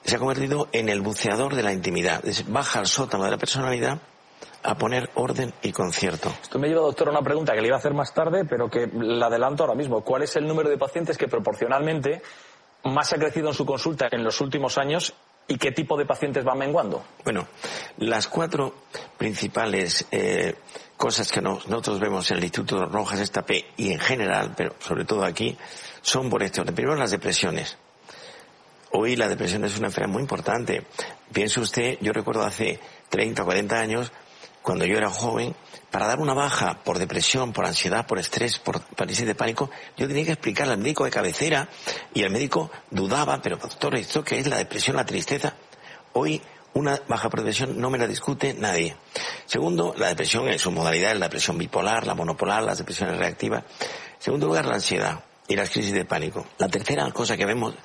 se ha convertido en el buceador de la intimidad. Baja al sótano de la personalidad a poner orden y concierto. Esto me lleva, doctor, a una pregunta que le iba a hacer más tarde, pero que la adelanto ahora mismo. ¿Cuál es el número de pacientes que proporcionalmente más ha crecido en su consulta en los últimos años y qué tipo de pacientes van menguando? Bueno, las 4 principales cosas que nosotros vemos en el Instituto Rojas Estapé y en general, pero sobre todo aquí, son por este orden. Primero, las depresiones. Hoy la depresión es una enfermedad muy importante. Piense usted, yo recuerdo hace 30 o 40 años, cuando yo era joven, para dar una baja por depresión, por ansiedad, por estrés, por parálisis de pánico, yo tenía que explicarle al médico de cabecera y el médico dudaba, pero doctor, ¿esto qué es la depresión, la tristeza? Hoy una baja por depresión no me la discute nadie. Segundo, la depresión en sus modalidades, la depresión bipolar, la monopolar, las depresiones reactivas. En segundo lugar, la ansiedad y las crisis de pánico. La tercera cosa que vemos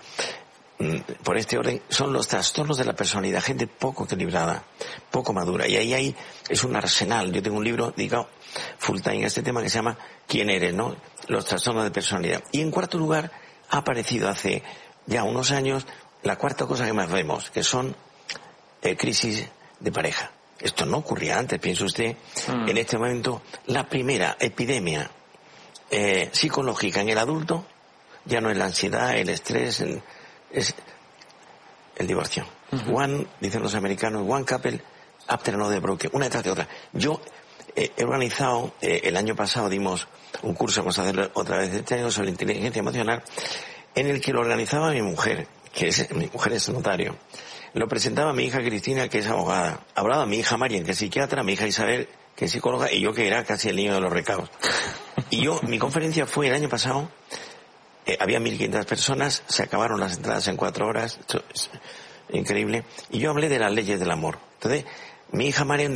por este orden son los trastornos de la personalidad, gente poco equilibrada, poco madura, y ahí es un arsenal. Yo tengo un libro dedicado full time a este tema que se llama ¿Quién eres?, ¿no? Los trastornos de personalidad. Y en cuarto lugar ha aparecido hace ya unos años la cuarta cosa que más vemos, que son crisis de pareja. Esto no ocurría antes, piense usted. En este momento la primera epidemia psicológica en el adulto ya no es la ansiedad, el estrés, es el divorcio. Dicen los americanos, one couple after another broken, una detrás de otra. Yo he organizado, el año pasado dimos un curso, vamos a hacerlo otra vez este año, sobre inteligencia emocional, en el que lo organizaba mi mujer, mi mujer es notario. Lo presentaba mi hija Cristina, que es abogada. Hablaba mi hija Marian, que es psiquiatra, mi hija Isabel, que es psicóloga, y yo, que era casi el niño de los recados. Y mi conferencia fue el año pasado. Había 1.500 personas, se acabaron las entradas en 4 horas, esto es increíble, y yo hablé de las leyes del amor. Entonces, mi hija Marian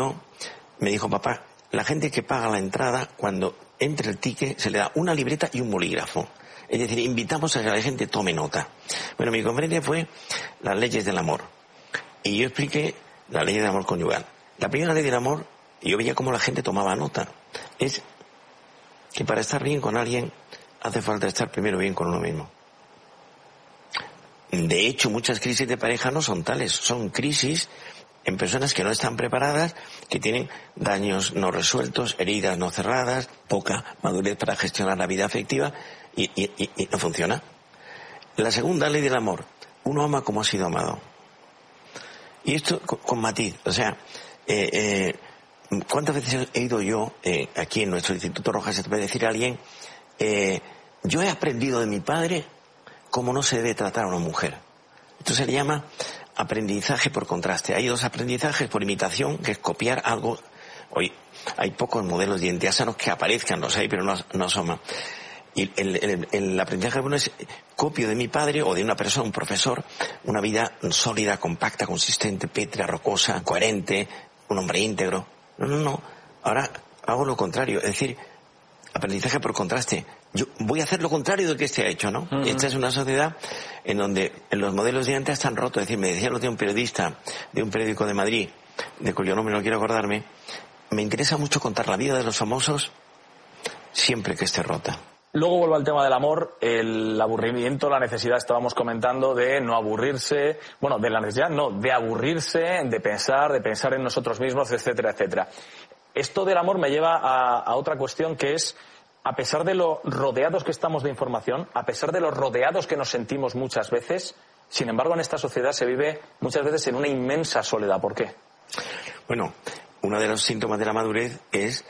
me dijo, papá, la gente que paga la entrada, cuando entre el ticket, se le da una libreta y un bolígrafo. Es decir, invitamos a que la gente tome nota. Bueno, mi conferencia fue las leyes del amor, y yo expliqué la ley del amor conyugal. La primera ley del amor, y yo veía cómo la gente tomaba nota, es que para estar bien con alguien hace falta estar primero bien con uno mismo. De hecho, muchas crisis de pareja no son tales, son crisis en personas que no están preparadas, que tienen daños no resueltos, heridas no cerradas, poca madurez para gestionar la vida afectiva y no funciona. La segunda ley del amor, uno ama como ha sido amado. Y esto con matiz, o sea, ¿cuántas veces he ido yo aquí en nuestro Instituto Rojas Estapé decir a alguien, yo he aprendido de mi padre cómo no se debe tratar a una mujer? Esto se le llama aprendizaje por contraste. Hay 2 aprendizajes: por imitación, que es copiar algo. Hoy hay pocos modelos de identidad sanos que aparezcan, los hay, pero no asoman. Y el aprendizaje bueno es copio de mi padre o de una persona, un profesor, una vida sólida, compacta, consistente, pétrea, rocosa, coherente, un hombre íntegro. No. Ahora hago lo contrario, es decir, aprendizaje por contraste. Yo voy a hacer lo contrario de lo que este ha hecho, ¿no? Y esta es una sociedad en donde los modelos de antes están rotos. Es decir, me decía lo de un periodista de un periódico de Madrid, de cuyo nombre no quiero acordarme, me interesa mucho contar la vida de los famosos siempre que esté rota. Luego vuelvo al tema del amor, el aburrimiento, la necesidad, estábamos comentando, de no aburrirse, bueno, de la necesidad, no, de aburrirse, de pensar en nosotros mismos, etcétera, etcétera. Esto del amor me lleva a otra cuestión, que es, a pesar de lo rodeados que estamos de información, a pesar de lo rodeados que nos sentimos muchas veces, sin embargo en esta sociedad se vive muchas veces en una inmensa soledad. ¿Por qué? Bueno, uno de los síntomas de la madurez es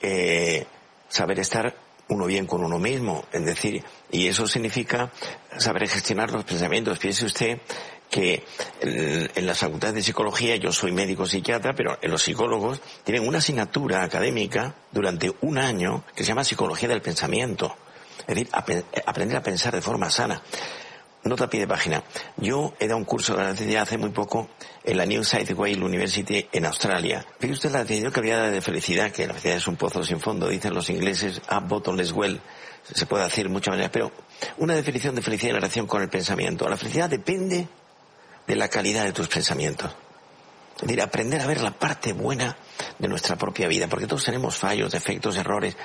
saber estar uno bien con uno mismo, es decir, y eso significa saber gestionar los pensamientos. Piense usted que en las facultades de psicología, yo soy médico psiquiatra, pero los psicólogos tienen una asignatura académica durante un año que se llama psicología del pensamiento, es decir, aprender a pensar de forma sana. Nota a pie de página. Yo he dado un curso de anestesia hace muy poco en la New South Wales University en Australia. Fíjese usted la definición que había de felicidad, que la felicidad es un pozo sin fondo, dicen los ingleses, a bottomless well. Se puede decir de muchas maneras, pero una definición de felicidad en relación con el pensamiento. La felicidad depende de la calidad de tus pensamientos. Es decir, aprender a ver la parte buena de nuestra propia vida, porque todos tenemos fallos, defectos, errores,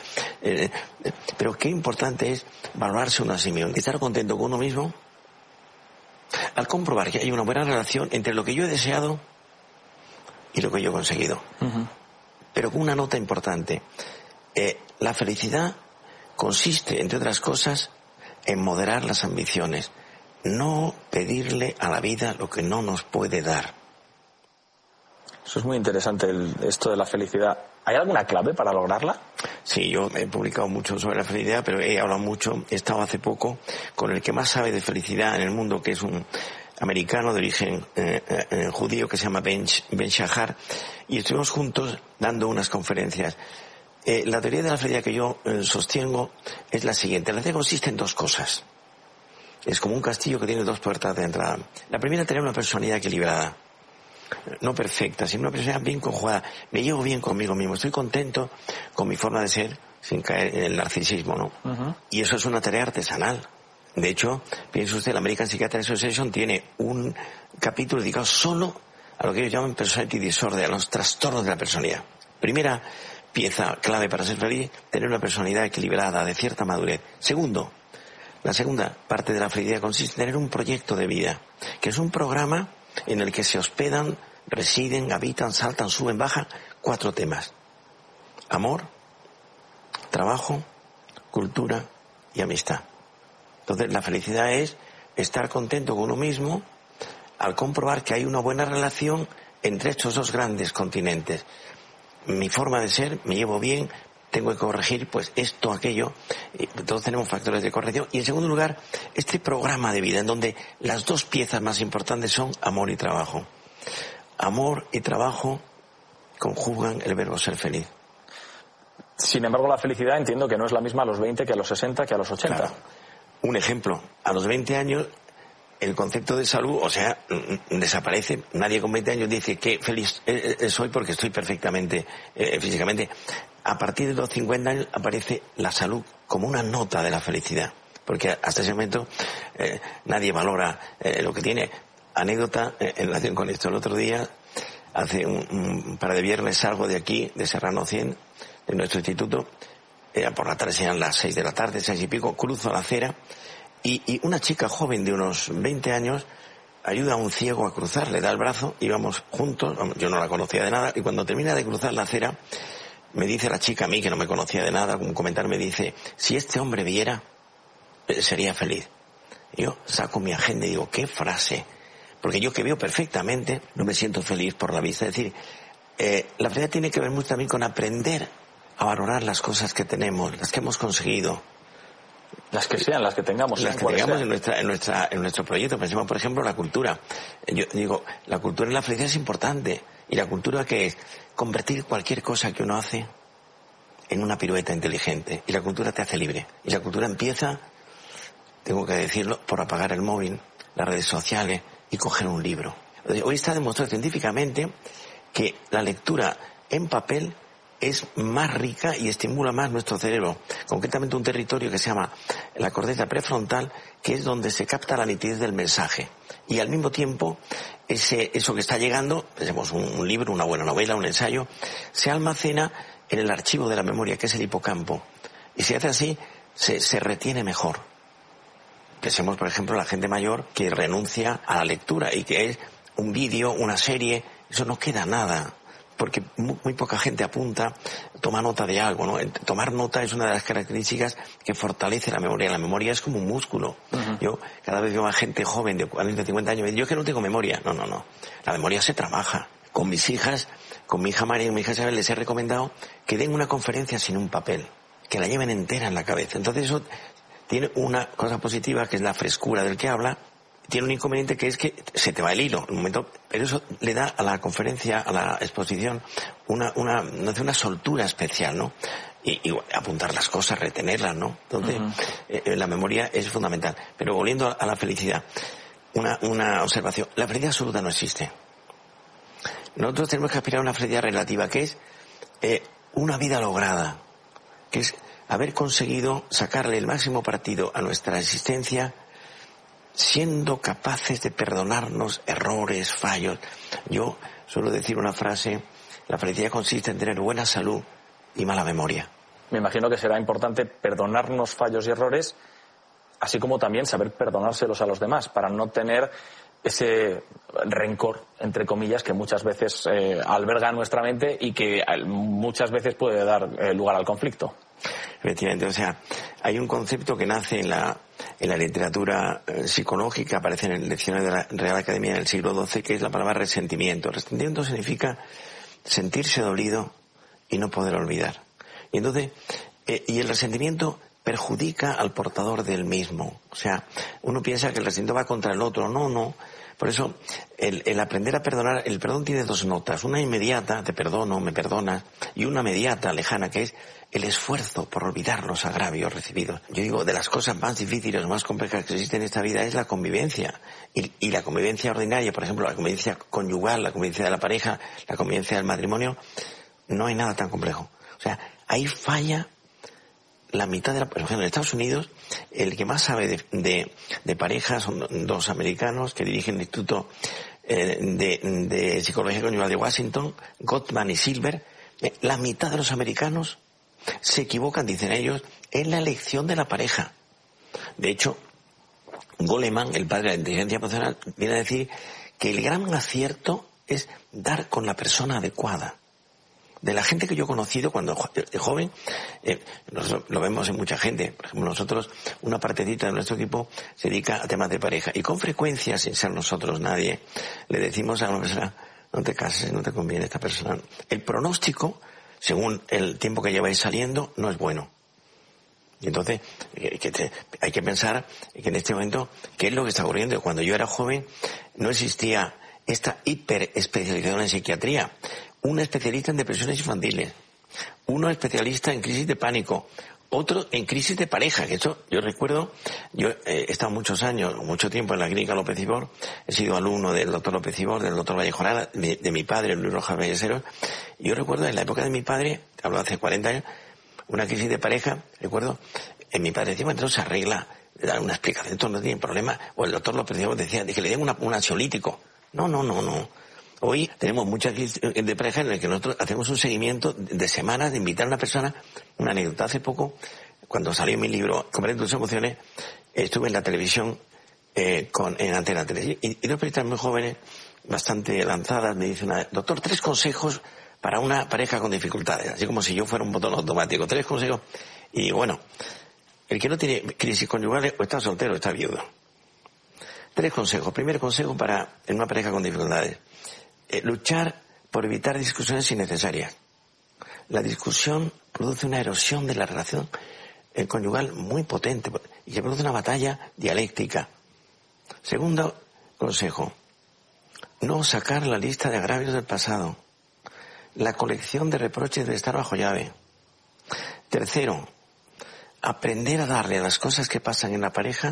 pero qué importante es valorarse uno a sí mismo, estar contento con uno mismo. al comprobar que hay una buena relación entre lo que yo he deseado y lo que yo he conseguido. Pero con una nota importante. La felicidad consiste, entre otras cosas, en moderar las ambiciones. No pedirle a la vida lo que no nos puede dar. Eso es muy interesante, esto de la felicidad. ¿Hay alguna clave para lograrla? Sí, yo he publicado mucho sobre la felicidad, pero he hablado mucho, he estado hace poco con el que más sabe de felicidad en el mundo, que es un americano de origen judío que se llama Ben Shahar, y estuvimos juntos dando unas conferencias. La teoría de la felicidad que yo sostengo es la siguiente. La felicidad consiste en dos cosas. Es como un castillo que tiene dos puertas de entrada. La primera, tener una personalidad equilibrada. No perfecta, sino una personalidad bien conjugada. Me llevo bien conmigo mismo, estoy contento con mi forma de ser, sin caer en el narcisismo, ¿no? Y eso es una tarea artesanal. De hecho, piense usted, la American Psychiatric Association tiene un capítulo dedicado solo a lo que ellos llaman personality disorder, a los trastornos de la personalidad. Primera pieza clave para ser feliz, tener una personalidad equilibrada, de cierta madurez. Segundo, la segunda parte de la felicidad consiste en tener un proyecto de vida, que es un programa en el que se hospedan, residen, habitan, saltan, suben, bajan 4 temas. Amor, trabajo, cultura y amistad. Entonces, la felicidad es estar contento con uno mismo al comprobar que hay una buena relación entre estos dos grandes continentes. Mi forma de ser, me llevo bien, tengo que corregir pues esto, aquello, todos tenemos factores de corrección. Y en segundo lugar, este programa de vida en donde las dos piezas más importantes son amor y trabajo. Amor y trabajo conjugan el verbo ser feliz. Sin embargo, la felicidad entiendo que no es la misma a los 20 que a los 60 que a los 80. Claro. Un ejemplo, a los 20 años el concepto de salud, o sea, desaparece. Nadie con 20 años dice que feliz soy porque estoy perfectamente físicamente. A partir de los 50 años aparece la salud como una nota de la felicidad, porque hasta ese momento nadie valora lo que tiene. Anécdota en relación con esto. El otro día, hace un par de viernes, salgo de aquí, de Serrano 100, de nuestro instituto, por la tarde serían las 6 de la tarde, 6 y pico, cruzo la acera y una chica joven de unos 20 años ayuda a un ciego a cruzar, le da el brazo, íbamos juntos, yo no la conocía de nada, y cuando termina de cruzar la acera, me dice la chica a mí, que no me conocía de nada, un comentario me dice, si este hombre viera, sería feliz. Y yo saco mi agenda y digo, ¿qué frase? Porque yo que veo perfectamente, no me siento feliz por la vista. Es decir, la felicidad tiene que ver mucho también con aprender a valorar las cosas que tenemos, las que hemos conseguido. Las que sean, las que tengamos. Las que tengamos en nuestro proyecto. Pensemos, por ejemplo, la cultura. Yo digo, la cultura en la felicidad es importante. ¿Y la cultura qué es? Convertir cualquier cosa que uno hace en una pirueta inteligente. Y la cultura te hace libre. Y la cultura empieza, tengo que decirlo, por apagar el móvil, las redes sociales y coger un libro. Hoy está demostrado científicamente que la lectura en papel es más rica y estimula más nuestro cerebro, concretamente un territorio que se llama la corteza prefrontal, que es donde se capta la nitidez del mensaje. Y al mismo tiempo, eso que está llegando, pensemos un libro, una buena novela, un ensayo, se almacena en el archivo de la memoria, que es el hipocampo. Y si hace así, se retiene mejor. Pensemos, por ejemplo, la gente mayor que renuncia a la lectura y que es un vídeo, una serie, eso no queda nada. Porque muy poca gente apunta, toma nota de algo, ¿no? Tomar nota es una de las características que fortalece la memoria. La memoria es como un músculo. Yo cada vez veo a gente joven de 40, 50 años y me dice, yo es que no tengo memoria. No. La memoria se trabaja. Con mis hijas, con mi hija María y mi hija Isabel, les he recomendado que den una conferencia sin un papel, que la lleven entera en la cabeza. Entonces eso tiene una cosa positiva, que es la frescura del que habla. Tiene un inconveniente, que es que se te va el hilo en un momento, pero eso le da a la conferencia, a la exposición, una soltura especial, ¿no? Y apuntar las cosas, retenerlas, ¿no? Entonces, la memoria es fundamental. Pero volviendo a la felicidad, una observación. La felicidad absoluta no existe. Nosotros tenemos que aspirar a una felicidad relativa, que es una vida lograda, que es haber conseguido sacarle el máximo partido a nuestra existencia, siendo capaces de perdonarnos errores, fallos. Yo suelo decir una frase, la felicidad consiste en tener buena salud y mala memoria. Me imagino que será importante perdonarnos fallos y errores así como también saber perdonárselos a los demás, para no tener ese rencor, entre comillas, que muchas veces alberga en nuestra mente y que muchas veces puede dar lugar al conflicto. Efectivamente, o sea, hay un concepto que nace en la literatura psicológica, aparece en el diccionario de la Real Academia del siglo XII, que es la palabra resentimiento. Resentimiento significa sentirse dolido y no poder olvidar. Y entonces, y el resentimiento perjudica al portador del mismo. O sea, uno piensa que el resentimiento va contra el otro. No. Por eso, el aprender a perdonar, el perdón tiene dos notas. Una inmediata, te perdono, me perdonas, y una mediata, lejana, que es el esfuerzo por olvidar los agravios recibidos. Yo digo, de las cosas más difíciles o más complejas que existen en esta vida es la convivencia. Y la convivencia ordinaria, por ejemplo, la convivencia conyugal, la convivencia de la pareja, la convivencia del matrimonio, no hay nada tan complejo. O sea, ahí falla la mitad de por ejemplo, en Estados Unidos, el que más sabe de parejas son dos americanos que dirigen el Instituto de Psicología Conyugal de Washington, Gottman y Silver. La mitad de los americanos se equivocan, dicen ellos, en la elección de la pareja. De hecho, Goleman, el padre de la inteligencia emocional, viene a decir que el gran acierto es dar con la persona adecuada. De la gente que yo he conocido cuando joven, lo vemos en mucha gente. Por ejemplo, nosotros, una partecita de nuestro equipo se dedica a temas de pareja. Y con frecuencia, sin ser nosotros nadie, le decimos a una persona, no te cases, no te conviene esta persona. El pronóstico, según el tiempo que lleváis saliendo, no es bueno. Y entonces, hay que pensar que en este momento, ¿qué es lo que está ocurriendo? Cuando yo era joven, no existía esta hiperespecialización en psiquiatría. Un especialista en depresiones infantiles, uno especialista en crisis de pánico, otro en crisis de pareja, que eso yo recuerdo, yo he estado mucho tiempo en la clínica López Ibor, he sido alumno del doctor López Ibor, del doctor Vallejonara, de mi padre, Luis Rojas Ballesteros, y yo recuerdo en la época de mi padre, hablo hace 40 años, una crisis de pareja, recuerdo, mi padre decía, bueno, se arregla, le dan una explicación, esto no tiene problema, o el doctor López Ibor decía, que le den un ansiolítico. No. Hoy tenemos muchas crisis de pareja en las que nosotros hacemos un seguimiento de semanas de invitar a una persona. Una anécdota, hace poco, cuando salió mi libro Comprende tus emociones, estuve en la televisión en Antena 3 y dos periodistas muy jóvenes, bastante lanzadas, me dicen, doctor, 3 consejos para una pareja con dificultades, así como si yo fuera un botón automático, 3 consejos. Y bueno, el que no tiene crisis conyugales o está soltero o está viudo. 3 consejos. Primer consejo en una pareja con dificultades. Luchar por evitar discusiones innecesarias. La discusión produce una erosión de la relación conyugal muy potente y se produce una batalla dialéctica. Segundo consejo, no sacar la lista de agravios del pasado. La colección de reproches debe estar bajo llave. Tercero, aprender a darle a las cosas que pasan en la pareja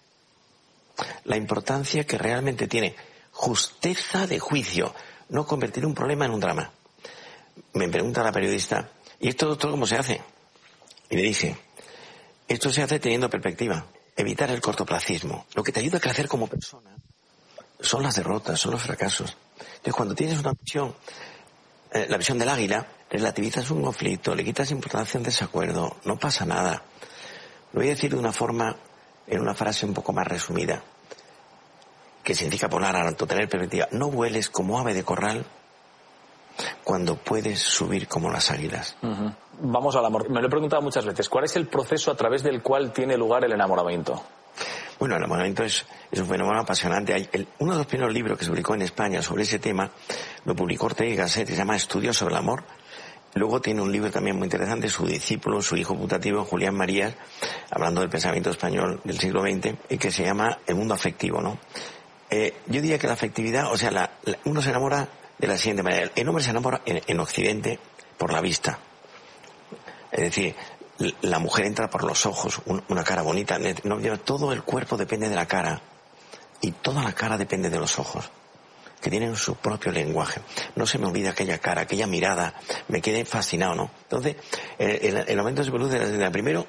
la importancia que realmente tiene. Justeza de juicio, no convertir un problema en un drama. Me pregunta la periodista, ¿y esto, doctor, cómo se hace? Y le dije, esto se hace teniendo perspectiva, evitar el cortoplacismo. Lo que te ayuda a crecer como persona son las derrotas, son los fracasos. Entonces, cuando tienes una visión, la visión del águila, relativizas un conflicto, le quitas importancia a un desacuerdo, no pasa nada. Lo voy a decir de una forma, en una frase un poco más resumida, que significa volar alto, tener perspectiva. No vueles como ave de corral cuando puedes subir como las águilas. Uh-huh. Vamos al amor. Me lo he preguntado muchas veces. ¿Cuál es el proceso a través del cual tiene lugar el enamoramiento? Bueno, el enamoramiento es un fenómeno apasionante. Uno de los primeros libros que se publicó en España sobre ese tema lo publicó Ortega y Gasset, se llama Estudios sobre el amor. Luego tiene un libro también muy interesante, su discípulo, su hijo putativo, Julián Marías, hablando del pensamiento español del siglo XX, y que se llama El mundo afectivo, ¿no? Yo diría que la afectividad, o sea, uno se enamora de la siguiente manera. El hombre se enamora en Occidente por la vista. Es decir, la mujer entra por los ojos, una cara bonita. No, todo el cuerpo depende de la cara y toda la cara depende de los ojos, que tienen su propio lenguaje. No se me olvida aquella cara, aquella mirada, me quedé fascinado, ¿no? Entonces, el momento se produce desde primero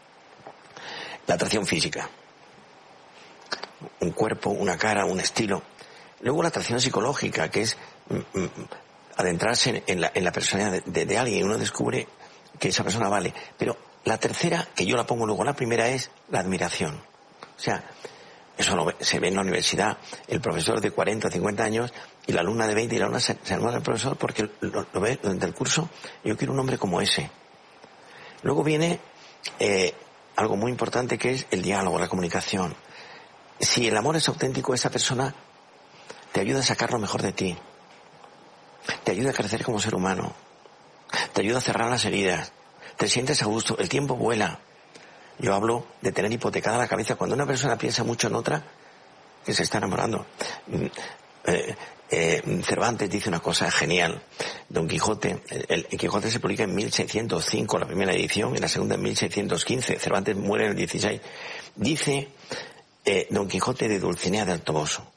la atracción física. Un cuerpo, una cara, un estilo. Luego la atracción psicológica, que es adentrarse en la personalidad de alguien. Uno descubre que esa persona vale. Pero la tercera, que yo la pongo luego la primera, es la admiración. O sea, eso se ve en la universidad, el profesor de 40 o 50 años y la alumna de 20 y la alumna se enamora del profesor porque lo ve durante el curso. Yo quiero un hombre como ese. Luego viene algo muy importante que es el diálogo, la comunicación. Si el amor es auténtico, esa persona te ayuda a sacar lo mejor de ti, te ayuda a crecer como ser humano, te ayuda a cerrar las heridas, te sientes a gusto, el tiempo vuela. Yo hablo de tener hipotecada la cabeza. Cuando una persona piensa mucho en otra, que se está enamorando. Cervantes dice una cosa genial. Don Quijote, el Quijote se publica en 1605, la primera edición, y la segunda en 1615. Cervantes muere en el 16. Dice Don Quijote de Dulcinea del Toboso: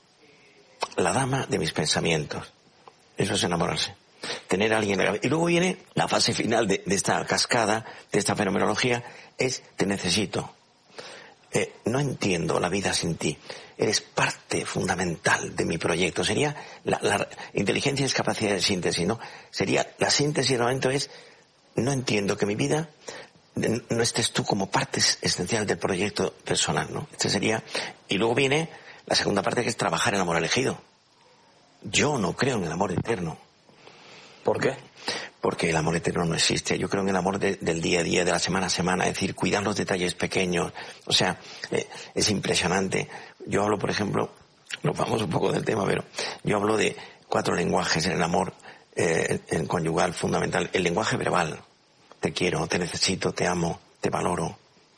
la dama de mis pensamientos. Eso es enamorarse. Tener a alguien. Y luego viene la fase final de esta cascada, de esta fenomenología, es te necesito. No entiendo la vida sin ti. Eres parte fundamental de mi proyecto. Sería la inteligencia es capacidad de síntesis, ¿no? Sería la síntesis del momento es no entiendo que mi vida no estés tú como parte esencial del proyecto personal, ¿no? Este sería. Y luego viene la segunda parte, que es trabajar el amor elegido. Yo no creo en el amor eterno. ¿Por qué? Porque el amor eterno no existe. Yo creo en el amor del día a día, de la semana a semana, es decir, cuidar los detalles pequeños. O sea, es impresionante. Yo hablo, por ejemplo, nos vamos un poco del tema, pero yo hablo de 4 lenguajes en el amor en conyugal fundamental. El lenguaje verbal: te quiero, te necesito, te amo, te valoro.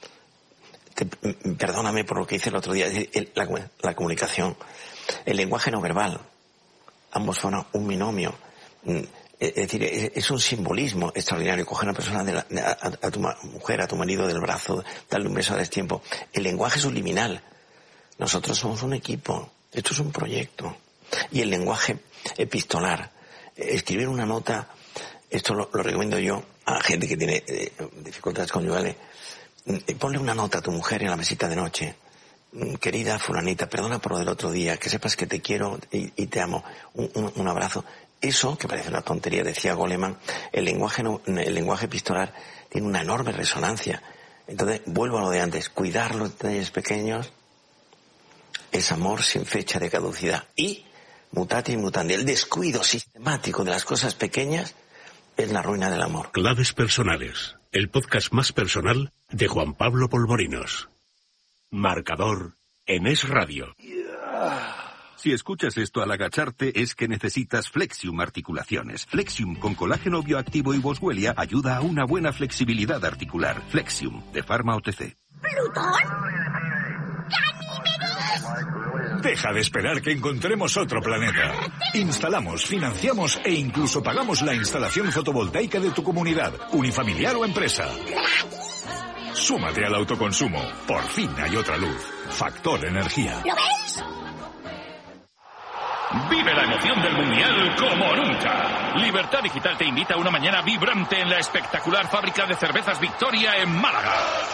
Perdóname por lo que hice el otro día. La comunicación. El lenguaje no verbal. Ambos forman un binomio. Es decir, es un simbolismo extraordinario. Coger a una persona a tu mujer, a tu marido del brazo, darle un beso a destiempo. El lenguaje subliminal. Nosotros somos un equipo. Esto es un proyecto. Y el lenguaje epistolar. Escribir una nota, esto lo recomiendo yo a gente que tiene dificultades conyugales. Ponle una nota a tu mujer en la mesita de noche. Querida fulanita, perdona por lo del otro día, que sepas que te quiero y te amo. Un abrazo. Eso, que parece una tontería, decía Goleman, el lenguaje epistolar tiene una enorme resonancia. Entonces, vuelvo a lo de antes, cuidar los detalles pequeños es amor sin fecha de caducidad. Y, mutatis mutandi, el descuido sistemático de las cosas pequeñas es la ruina del amor. Claves personales, el podcast más personal de Juan Pablo Polvorinos. Marcador en Es Radio. Si escuchas esto al agacharte, es que necesitas Flexium Articulaciones. Flexium con colágeno bioactivo y boswellia ayuda a una buena flexibilidad articular. Flexium, de Pharma OTC. ¿Plutón? ¡Ganímedes! Deja de esperar que encontremos otro planeta. Instalamos, financiamos e incluso pagamos la instalación fotovoltaica de tu comunidad, unifamiliar o empresa. Súmate al autoconsumo. Por fin hay otra luz. Factor Energía. ¿Lo veis? Vive la emoción del Mundial como nunca. Libertad Digital te invita a una mañana vibrante en la espectacular fábrica de cervezas Victoria en Málaga.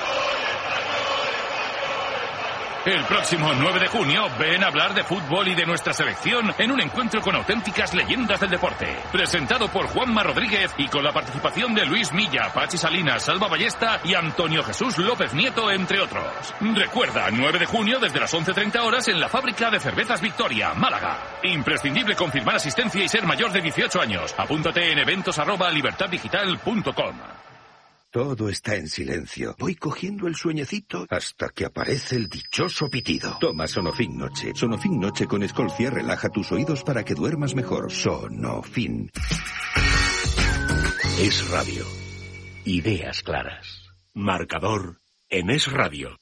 El próximo 9 de junio, ven a hablar de fútbol y de nuestra selección en un encuentro con auténticas leyendas del deporte. Presentado por Juanma Rodríguez y con la participación de Luis Milla, Pachi Salinas, Salva Ballesta y Antonio Jesús López Nieto, entre otros. Recuerda, 9 de junio desde las 11:30 horas en la fábrica de cervezas Victoria, Málaga. Imprescindible confirmar asistencia y ser mayor de 18 años. Apúntate en eventos@libertaddigital.com. Todo está en silencio. Voy cogiendo el sueñecito hasta que aparece el dichoso pitido. Toma Sonofin Noche. Sonofin Noche con Escolcia relaja tus oídos para que duermas mejor. Sonofin. Es Radio. Ideas claras. Marcador en Es Radio.